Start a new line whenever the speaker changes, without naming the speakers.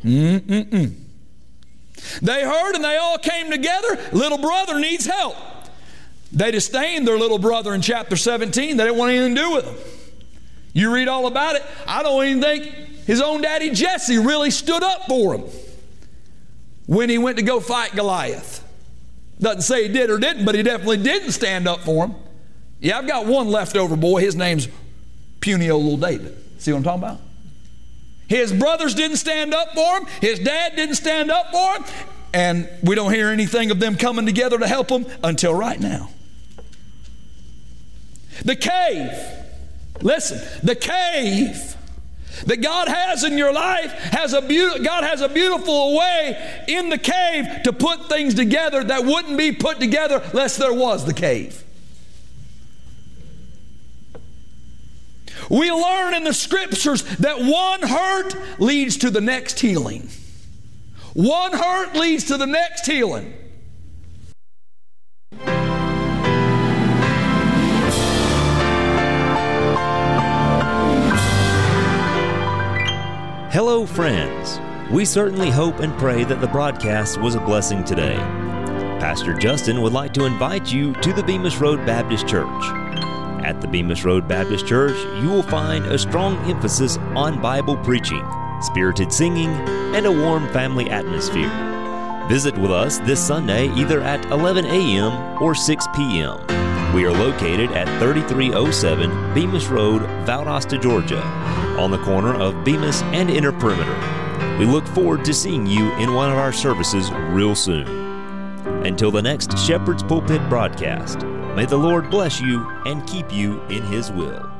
They heard and they all came together. Little brother needs help. They disdained their little brother in chapter 17. They didn't want anything to do with him. You read all about it. I don't even think his own daddy Jesse really stood up for him when he went to go fight Goliath. Doesn't say he did or didn't, but he definitely didn't stand up for him. Yeah, I've got one leftover boy. His name's puny old little David. See what I'm talking about? His brothers didn't stand up for him. His dad didn't stand up for him. And we don't hear anything of them coming together to help him until right now. The cave. Listen, the cave that God has in your life God has a beautiful way in the cave to put things together that wouldn't be put together unless there was the cave. We learn in the scriptures that one hurt leads to the next healing. One hurt leads to the next healing.
Hello, friends. We certainly hope and pray that the broadcast was a blessing today. Pastor Justin would like to invite you to the Bemis Road Baptist Church. At the Bemis Road Baptist Church, you will find a strong emphasis on Bible preaching, spirited singing, and a warm family atmosphere. Visit with us this Sunday either at 11 a.m. or 6 p.m. We are located at 3307 Bemis Road, Valdosta, Georgia, on the corner of Bemis and Inner Perimeter. We look forward to seeing you in one of our services real soon. Until the next Shepherd's Pulpit broadcast, may the Lord bless you and keep you in His will.